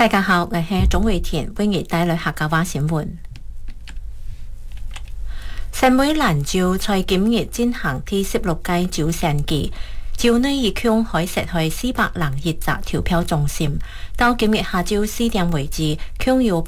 大家好，我係鍾慧田，為你帶來客家話新聞。新美蘭州在今日進行第16屆州選舉，州內已經開設去401個投票中心，到今日下晝4點為止，共有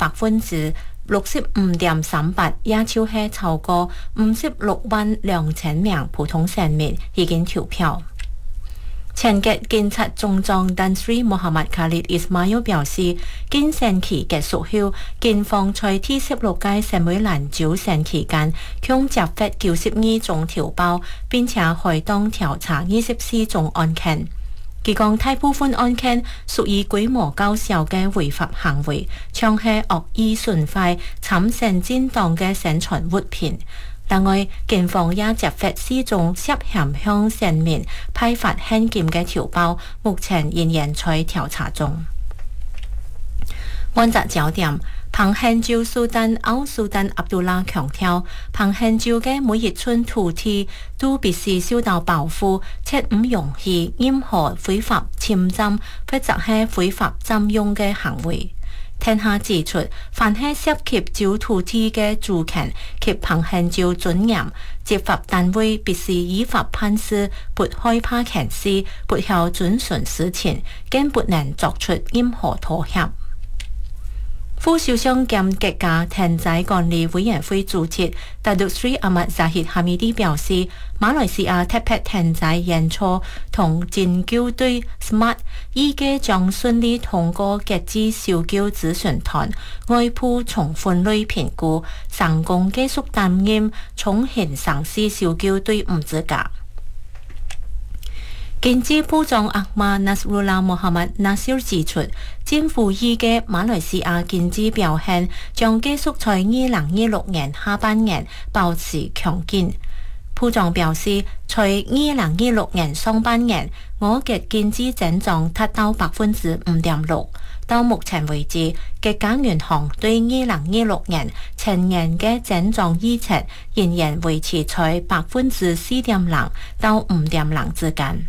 65.38%，也就是超過562000名普通選民已經投票。前嘅警察總長丹斯里穆罕默卡列伊斯馬爾表示，經選期結束後，警方在第16屆新美蘭州選期間，共接獲92宗投報，並且開動調查24宗案件。佢講大部分案件屬於規模較小嘅違法行為，像係惡意損壞參選政黨嘅宣傳物品。另外，警方也接獲4宗涉嫌向選民派發現金嘅投報，目前仍然在調查中。溫習焦點，彭亨州蘇丹奧蘇丹阿卜杜拉強調，彭亨州嘅每一寸土地都必須受到保護，切唔容許任何非法侵佔或者係非法佔用嘅行為。聽下指出，凡係涉及州土地嘅主權及彭亨州尊嚴，執法單位必須依法判事，不害怕歧視，不要遵循事情，更不能作出任何妥協。副首相兼國家天災管理委員會主席達督斯里阿末扎希哈米迪表示，馬來西亞特別天災研究同拯救隊 SMART 依家將順利通過決志搜救諮詢團外部從分類評估，成功結束擔任重慶城市搜救隊伍資格。經濟部長阿馬納斯魯拉穆罕默納西爾指出，政府依嘅馬來西亞經濟表現將繼續在2026年下半年保持強勁。部長表示，在2026年上半年，我嘅經濟增長達到5.6%。到目前為止，國家銀行對2026年全年嘅增長預測仍然維持在4.0%到5.0%之間。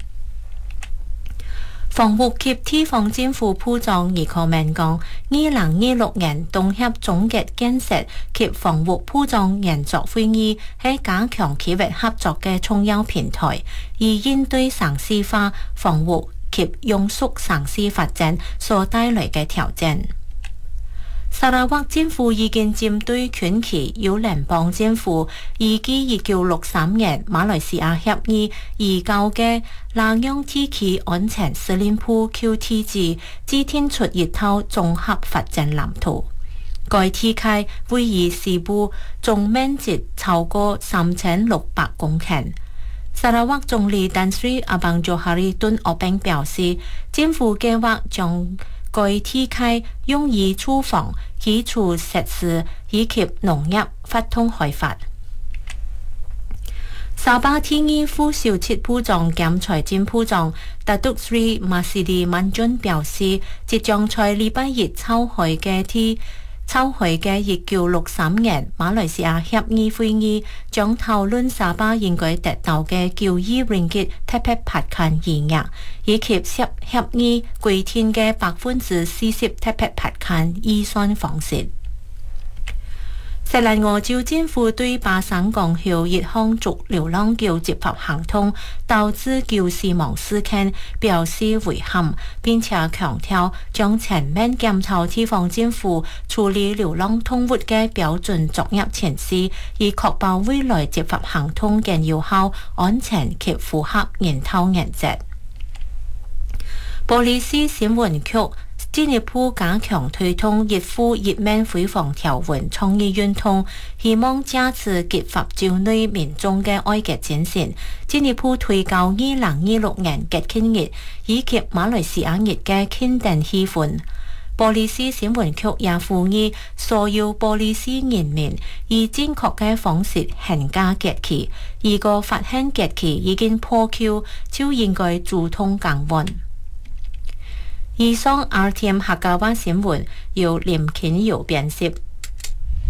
房屋及地方政府部長倪可明講，2026年東協總結建設及房屋部長研作會議係加強區域合作嘅重要平台，以應對城市化、房屋及庸俗城市發展所帶來嘅挑戰。沙拉越政府已經針對近期由聯邦政府依據1963年馬來西亞協議移交嘅南洋地區安全司令部 QTG 制定出一套綜合發展藍圖。該地區會以西部總面積超過3600公頃。沙拉越總理丹斯里阿邦佐哈里敦奧並表示，政府計劃將該地區用以住房、基礎設施以及農業發通開發。沙巴天醫副首席部長兼財政部長達督斯里馬斯利曼津表示，即將在禮拜日召開嘅1963年馬來西亞協議會議，將討論沙巴應該達到嘅9億ringgit特別撥款餘額，以及協議規定嘅40%特別撥款預算方式。錫蘭澳洲政府對巴省港口一項逐流浪狗執法行動導致狗死亡事件表示遺憾，並且強調將全面檢討地方政府處理流浪動物嘅標準作業程序，以確保未來執法行動更有效、安全及符合人道原則。玻璃市新聞局進一步加強推動一夫一命回防條文倡議運動，希望借此激發州內民眾嘅愛國精神，進一步推高2026年國慶日以及馬來西亞日嘅慶典氣氛。玻璃市新聞局也呼籲所有玻璃市人民以正確嘅方式慶祝國旗，如果發現國旗已經破舊，就應該主動更換。以上 RTM 客家話新聞由林慶瑤編輯。